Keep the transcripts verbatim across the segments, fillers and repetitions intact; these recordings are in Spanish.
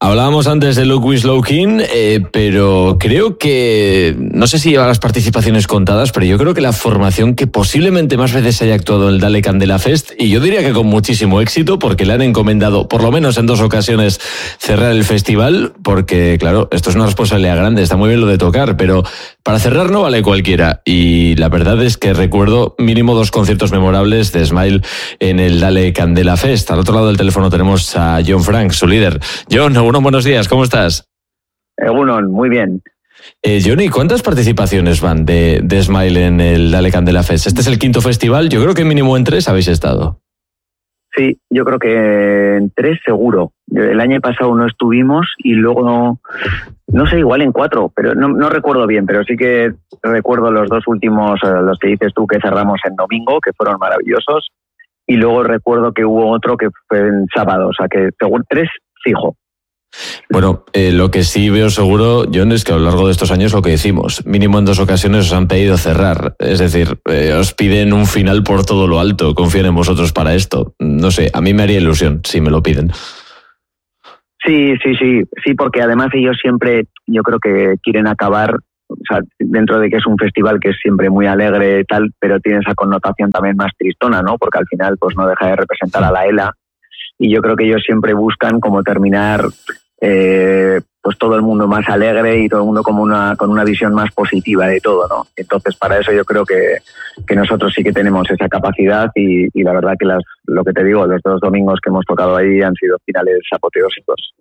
Hablábamos antes de Luke Winslow King, eh, pero creo que, no sé si lleva las participaciones contadas, pero yo creo que la formación que posiblemente más veces haya actuado en el Dale Candela Fest, y yo diría que con muchísimo éxito, porque le han encomendado, por lo menos en dos ocasiones, cerrar el festival, porque claro, esto es una responsabilidad grande, está muy bien lo de tocar, pero para cerrar no vale cualquiera, y la verdad es que recuerdo mínimo dos conciertos memorables de Smile en el Dale Candela Fest. Al otro lado del teléfono tenemos a John Frank, su líder. John, Uno, buenos días, ¿cómo estás? Uno, muy bien. Eh, Johnny, ¿cuántas participaciones van de, de Smile en el Dale Candela Fest? Este es el quinto festival, yo creo que mínimo en tres habéis estado. Sí, yo creo que en tres seguro. El año pasado no estuvimos y luego, no, no sé, igual en cuatro, pero no, no recuerdo bien, pero sí que recuerdo los dos últimos, los que dices tú, que cerramos en domingo, que fueron maravillosos, y luego recuerdo que hubo otro que fue en sábado, o sea que según tres, fijo. Bueno, eh, lo que sí veo seguro, John, es que a lo largo de estos años lo que decimos, mínimo en dos ocasiones os han pedido cerrar. Es decir, eh, os piden un final por todo lo alto. Confíen en vosotros para esto. No sé, a mí me haría ilusión si me lo piden. Sí, sí, sí. Sí, porque además ellos siempre, yo creo que quieren acabar, o sea, dentro de que es un festival que es siempre muy alegre y tal, pero tiene esa connotación también más tristona, ¿no? Porque al final pues no deja de representar a la ELA. Y yo creo que ellos siempre buscan como terminar eh, pues todo el mundo más alegre y todo el mundo como una, con una visión más positiva de todo, ¿no? Entonces para eso yo creo que, que nosotros sí que tenemos esa capacidad y, y la verdad que las, lo que te digo, los dos domingos que hemos tocado ahí han sido finales apoteósicos.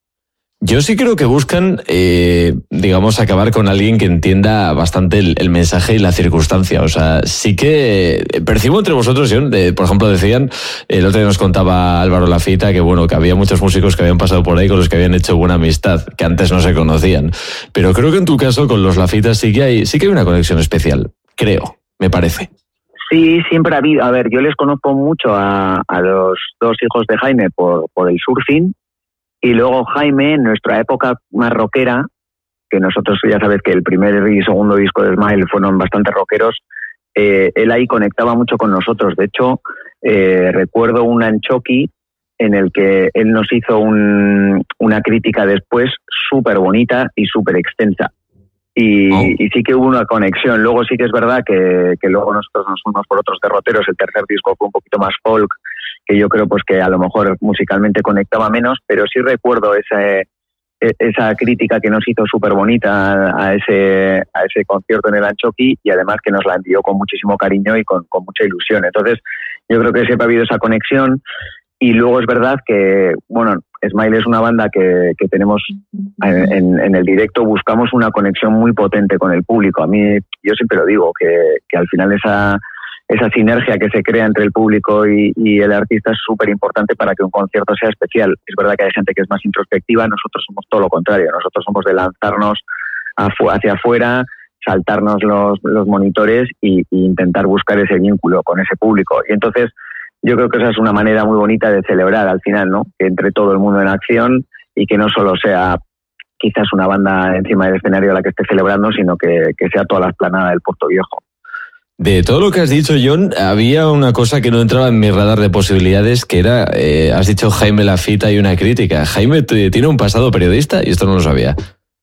Yo sí creo que buscan, eh, digamos, acabar con alguien que entienda bastante el, el mensaje y la circunstancia. O sea, sí que percibo entre vosotros, John, de, por ejemplo, decían, el otro día nos contaba Álvaro Lafita que, bueno, que había muchos músicos que habían pasado por ahí con los que habían hecho buena amistad, que antes no se conocían. Pero creo que en tu caso, con los Lafitas, sí que hay, sí que hay una conexión especial. Creo, me parece. Sí, siempre ha habido. A ver, yo les conozco mucho a, a los dos hijos de Jaime por, por el surfing. Y luego Jaime, en nuestra época más rockera, que nosotros ya sabes que el primer y segundo disco de Smile fueron bastante rockeros, eh, él ahí conectaba mucho con nosotros. De hecho, eh, recuerdo un Anchoqui en el que él nos hizo un, una crítica después súper bonita y súper extensa. Y, oh. y sí que hubo una conexión. Luego sí que es verdad que, que luego nosotros nos fuimos por otros derroteros. El tercer disco fue un poquito más folk, que yo creo pues que a lo mejor musicalmente conectaba menos, pero sí recuerdo ese, esa crítica que nos hizo súper bonita a ese, a ese concierto en el Anchoqui y además que nos la envió con muchísimo cariño y con, con mucha ilusión. Entonces yo creo que siempre ha habido esa conexión y luego es verdad que, bueno, Smile es una banda que, que tenemos en, en, en el directo, buscamos una conexión muy potente con el público. A mí, yo siempre lo digo, que, que al final esa... esa sinergia que se crea entre el público y, y el artista es súper importante para que un concierto sea especial. Es verdad que hay gente que es más introspectiva, nosotros somos todo lo contrario, nosotros somos de lanzarnos hacia afuera, saltarnos los, los monitores y, y intentar buscar ese vínculo con ese público. Y entonces yo creo que esa es una manera muy bonita de celebrar al final, ¿no? Que entre todo el mundo en acción y que no solo sea quizás una banda encima del escenario la que esté celebrando, sino que, que sea toda la explanada del Puerto Viejo. De todo lo que has dicho, John, había una cosa que no entraba en mi radar de posibilidades, que era, eh, has dicho Jaime Lafita y una crítica. Jaime tiene un pasado periodista y esto no lo sabía.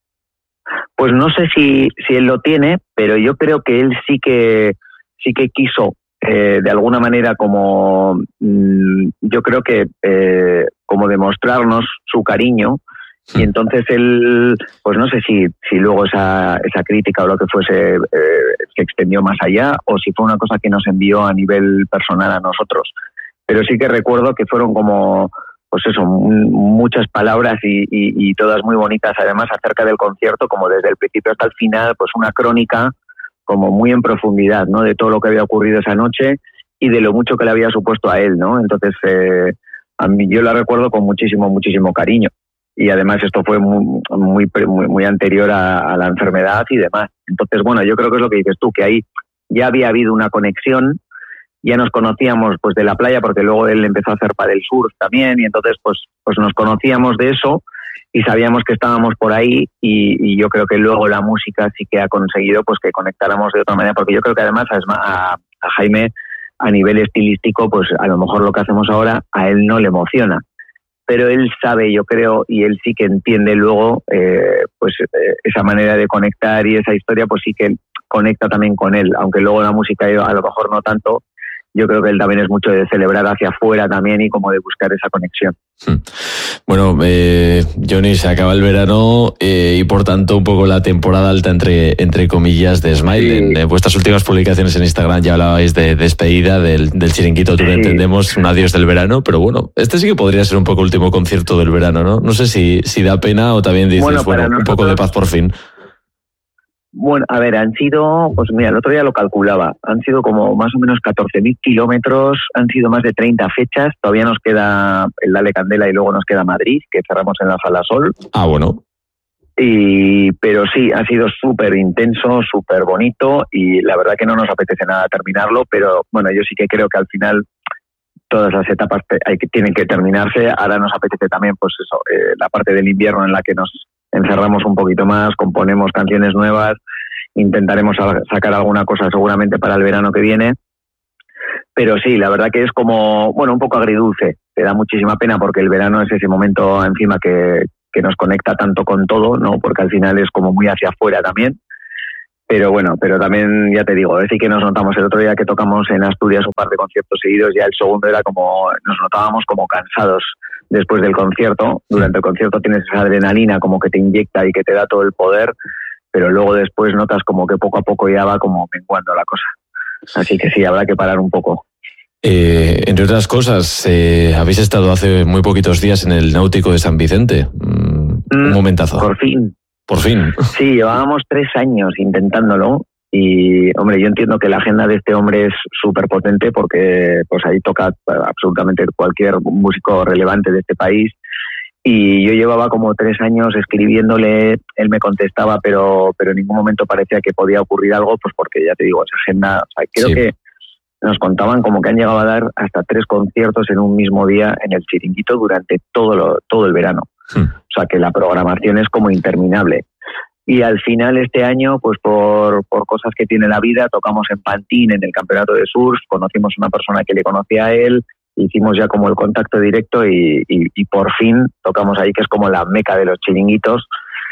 Pues no sé si, si él lo tiene, pero yo creo que él sí que, sí que quiso, eh, de alguna manera, como mmm, yo creo que eh, como demostrarnos su cariño. Y entonces él, pues no sé si, si luego esa, esa crítica o lo que fuese eh, se extendió más allá o si fue una cosa que nos envió a nivel personal a nosotros. Pero sí que recuerdo que fueron como, pues eso, muchas palabras y, y, y todas muy bonitas, además acerca del concierto, como desde el principio hasta el final, pues una crónica como muy en profundidad, ¿no? De todo lo que había ocurrido esa noche y de lo mucho que le había supuesto a él, ¿no? Entonces, eh, a mí yo la recuerdo con muchísimo, muchísimo cariño. Y además esto fue muy, muy, muy, muy anterior a, a la enfermedad y demás. Entonces, bueno, yo creo que es lo que dices tú, que ahí ya había habido una conexión, ya nos conocíamos pues de la playa, porque luego él empezó a hacer pádel surf también, y entonces pues, pues nos conocíamos de eso y sabíamos que estábamos por ahí y, y yo creo que luego la música sí que ha conseguido pues que conectáramos de otra manera, porque yo creo que además a, a Jaime a nivel estilístico, pues a lo mejor lo que hacemos ahora a él no le emociona. pero él sabe, yo creo, y él sí que entiende luego, eh, pues eh, esa manera de conectar y esa historia, pues sí que conecta también con él, aunque luego la música a lo mejor no tanto. Yo creo que él también es mucho de celebrar hacia afuera también y como de buscar esa conexión. Bueno, eh, Johnny, se acaba el verano eh, y por tanto un poco la temporada alta entre, entre comillas de Smile. Sí. En, en vuestras últimas publicaciones en Instagram ya hablabais de despedida del, del chiringuito, tú lo sí. entendemos, un adiós del verano, pero bueno, este sí que podría ser un poco el último concierto del verano, ¿no? No sé si, si da pena o también dices, bueno, bueno nosotros... un poco de paz por fin. Bueno, a ver, han sido, pues mira, el otro día lo calculaba, han sido como más o menos catorce mil kilómetros, han sido más de treinta fechas, todavía nos queda el Dale Candela y luego nos queda Madrid, que cerramos en la Sala Sol. Ah, bueno. Y, pero sí, ha sido súper intenso, súper bonito y la verdad que no nos apetece nada terminarlo, pero bueno, yo sí que creo que al final todas las etapas hay que, tienen que terminarse. Ahora nos apetece también, pues eso, eh, la parte del invierno en la que nos encerramos un poquito más, componemos canciones nuevas, intentaremos sacar alguna cosa seguramente para el verano que viene, pero sí, la verdad que es como, bueno, un poco agridulce, te da muchísima pena porque el verano es ese momento encima que, que nos conecta tanto con todo, ¿no? Porque al final es como muy hacia afuera también, pero bueno, pero también ya te digo, sí que nos notamos el otro día que tocamos en Asturias un par de conciertos seguidos, ya el segundo era como, nos notábamos como cansados después del concierto. Durante el concierto tienes esa adrenalina como que te inyecta y que te da todo el poder, pero luego después notas como que poco a poco ya va como menguando la cosa. Así que sí, habrá que parar un poco. Eh, entre otras cosas, eh, habéis estado hace muy poquitos días en el Náutico de San Vicente. Mm, mm, un momentazo. Por fin. Por fin. Sí, llevábamos tres años intentándolo y, hombre, yo entiendo que la agenda de este hombre es súper potente porque pues ahí toca absolutamente cualquier músico relevante de este país y yo llevaba como tres años escribiéndole, él me contestaba, pero, pero en ningún momento parecía que podía ocurrir algo, pues porque ya te digo, esa agenda, o sea, creo sí. que nos contaban como que han llegado a dar hasta tres conciertos en un mismo día en el Chiringuito durante todo, lo, todo el verano. Hmm. O sea que la programación es como interminable. Y al final este año, pues por, por cosas que tiene la vida, tocamos en Pantín, en el campeonato de surf, conocimos a una persona que le conocía a él, hicimos ya como el contacto directo y, y, y por fin tocamos ahí, que es como la meca de los chiringuitos.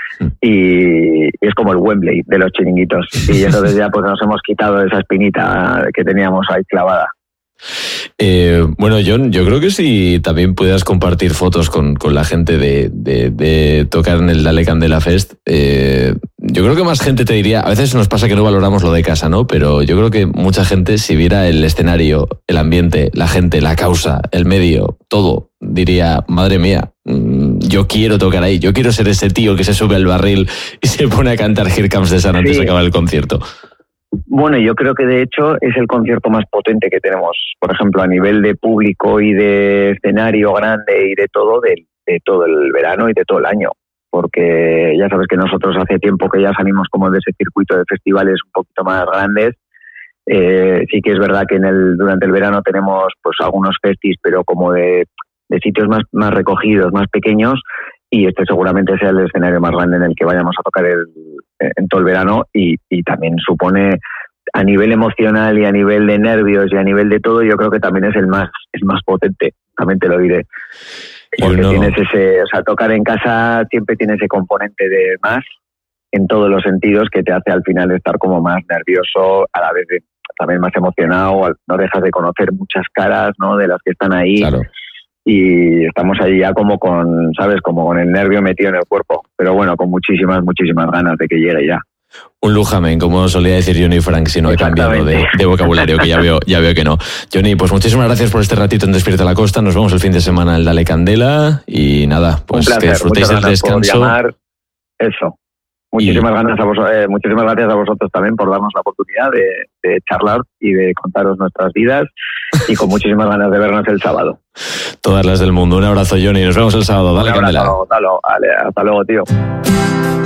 Y es como el Wembley de los chiringuitos y entonces ya pues nos hemos quitado esa espinita que teníamos ahí clavada. Eh, bueno, John, yo creo que si también pudieras compartir fotos con, con la gente de, de, de tocar en el Dale Candela Fest, eh, yo creo que más gente te diría, a veces nos pasa que no valoramos lo de casa, ¿no? Pero yo creo que mucha gente, si viera el escenario, el ambiente, la gente, la causa, el medio, todo, diría, madre mía, yo quiero tocar ahí, yo quiero ser ese tío que se sube al barril y se pone a cantar Here Comes the Sun antes sí. de acabar el concierto. Bueno, yo creo que de hecho es el concierto más potente que tenemos, por ejemplo, a nivel de público y de escenario grande y de todo, de, de todo el verano y de todo el año, porque ya sabes que nosotros hace tiempo que ya salimos como de ese circuito de festivales un poquito más grandes. Eh, sí que es verdad que en el durante el verano tenemos pues algunos festis, pero como de, de sitios más, más recogidos, más pequeños, y este seguramente sea el escenario más grande en el que vayamos a tocar el, en todo el verano y, y también supone a nivel emocional y a nivel de nervios y a nivel de todo, yo creo que también es el más el más potente, también te lo diré. Porque no... tienes ese, o sea, tocar en casa siempre tiene ese componente de más en todos los sentidos que te hace al final estar como más nervioso, a la vez de, también más emocionado, no dejas de conocer muchas caras, ¿no? De las que están ahí. Claro. Y estamos ahí ya como con, ¿sabes? Como con el nervio metido en el cuerpo. Pero bueno, con muchísimas, muchísimas ganas de que llegue ya. Un lujamen, como solía decir Johnny Frank, si no he cambiado de, de vocabulario, que ya veo, ya veo que no. Johnny, pues muchísimas gracias por este ratito en Despierta la Costa. Nos vemos el fin de semana en Dale Candela. Y nada, pues que disfrutéis del descanso. Por llamar. Eso. Muchísimas, y... ganas a vos, eh, muchísimas gracias a vosotros también por darnos la oportunidad de, de charlar y de contaros nuestras vidas y con muchísimas ganas de vernos el sábado. Todas las del mundo. Un abrazo, Johnny. Nos vemos el sábado. Dale, Candela. Hasta luego, hasta luego, tío.